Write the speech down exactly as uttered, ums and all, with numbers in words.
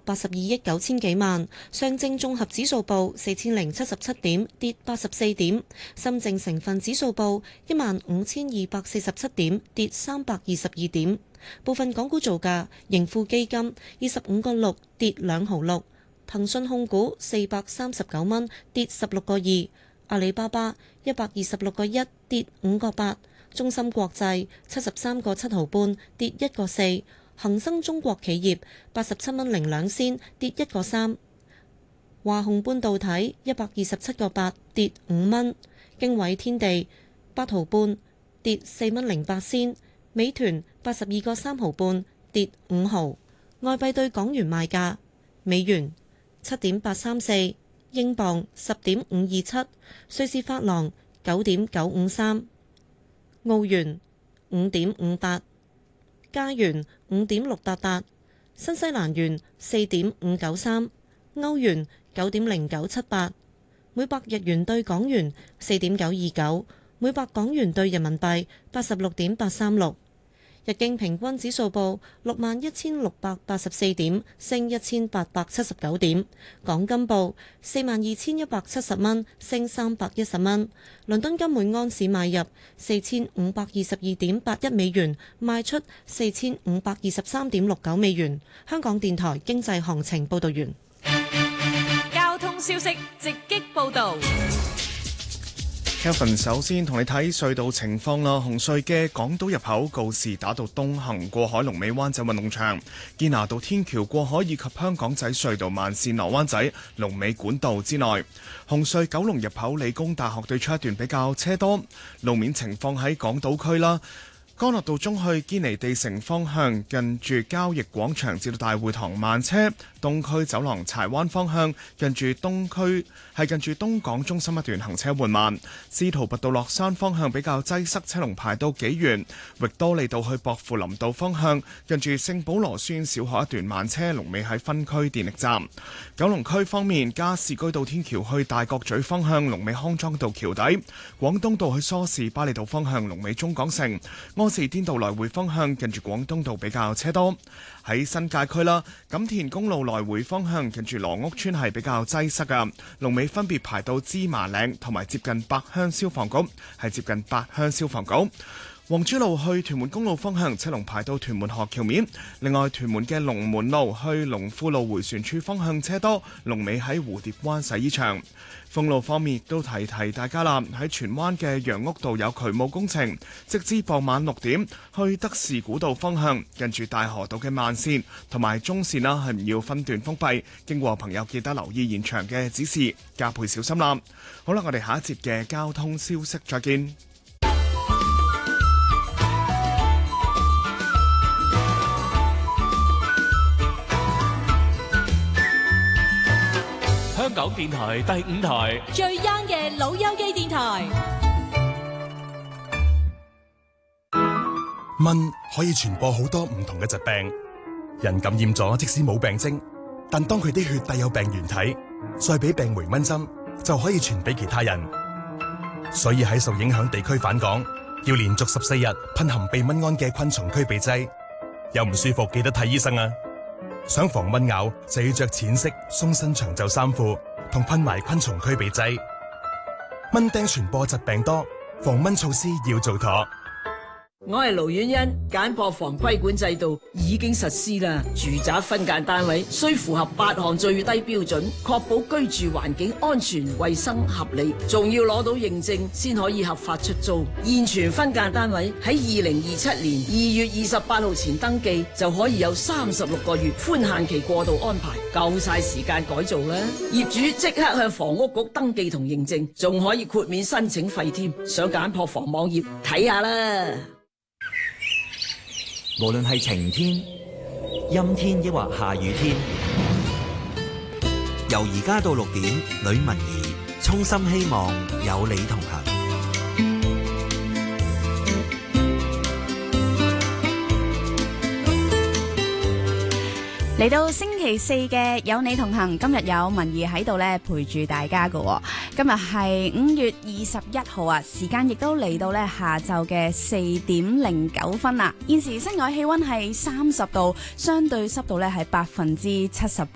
八十二億九千幾萬。上證綜合指數報四千零七十七點，跌八十四點。深證成分指數報一萬五千二百四十七點，跌三百二十二點。部分港股造價：盈富基金二十五個六跌兩毫六，騰訊控股四百三十九蚊跌十六個二，阿里巴巴一百二十六個一跌五個八，中芯國際七十三個七毫半跌一個四，恒生中國企業八十七蚊零兩仙跌一個三，華虹半導體一百二十七個八跌五蚊，經緯天地八毫半跌四蚊零八仙。美團八十二個三毫半跌五毫，外幣對港元賣價：美元七點八三四，英鎊十點五二七，瑞士法郎九點九五三，澳元五點五八，加元五點六八八，新西蘭元四點五九三，歐元九點零九七八，每百日元對港元四點九二九，每百港元對人民幣八十六點八三六。日經平均指數報六萬一千六百八十四點，升一千八百七十九點。港金報四萬二千一百七十蚊，升三百一十蚊。倫敦金每安士買入四千五百二十二點八一美元，賣出四千五百二十三點六九美元。香港電台經濟行情報道完。 交通消息直擊報道。 Kevin 首先同你睇隧道情況啦。紅隧嘅港島入口告士打道東行過海龍尾灣仔運動場，堅拿道天橋過海以及香港仔隧道慢線落灣仔龍尾管道之內。紅隧九龍入口理工大學對出一段比較車多，路面情況喺港島區啦。干諾道中去堅尼地城方向，近住交易廣場至到大會堂慢車；東區走廊柴灣方向，近住東區係近住東港中心一段行車緩慢。司徒拔道落山方向比較擠塞，車龍排到幾遠。域多利道去薄扶林道方向，近住聖保羅書院小學一段慢車，龍尾喺分區電力站。九龍區方面，加士居道天橋去大角咀方向，龍尾康莊道橋底；廣東道去梳士巴利道方向，龍尾中港城。柯士甸道來回方向，近住廣東道比較車多。喺新界區啦，錦田公路來回方向，近住羅屋村係比較擠塞噶，龍尾分別排到芝麻嶺同埋接近八鄉消防局，係接近八鄉消防局。黃珠路去屯門公路方向，車龍排到屯門河橋面。另外，屯門嘅龍門路去龍富路迴旋處方向車多，龍尾喺蝴蝶灣洗衣場。封路方面亦都提提大家啦，喺荃灣嘅楊屋道有渠務工程，直至傍晚六點，去德士古道方向，近住大河道嘅慢線同埋中線啦，係唔要分段封閉。經過朋友記得留意現場嘅指示，加倍小心啦。好啦，我哋下一節嘅交通消息再見。 香港電台第五台最 young 嘅老友記電台。 蚊可以傳播好多唔同嘅疾病，人感染咗即使冇病徵，但當佢啲血帶有病原體，再俾病媒蚊針，就可以傳俾其他人。所以喺受影響地區返港，要連續十四日噴含避蚊胺嘅昆蟲驅避劑。有唔舒服記得睇醫生啊！想防蚊咬就要着淺色鬆身長袖衫褲，同噴埋昆蟲驅避劑。蚊叮傳播疾病多，防蚊措施要做妥。 我係盧婉欣，簡破防規管制度已經實施啦。住宅分間單位需符合八項最低標準，確保居住環境安全、衛生、合理，仲要攞到認證先可以合法出租。現存分間單位喺二零二七年二月二十八號前登記，就可以有三十六個月寬限期過渡安排，夠晒時間改造啦。業主即刻向房屋局登記同認證，仲可以豁免申請費添。上簡破防網頁睇下啦。 無論係晴天、陰天抑或下雨天，由而家到六點，呂文儀衷心希望有你同行。 嚟到星期四嘅有你同行，今日有文儀喺度咧陪住大家㗎。今日係五月二十一號啊，時間亦都嚟到咧下晝嘅四點零九分啦。現時室外氣溫係三十度，相對濕度咧係百分之七十八。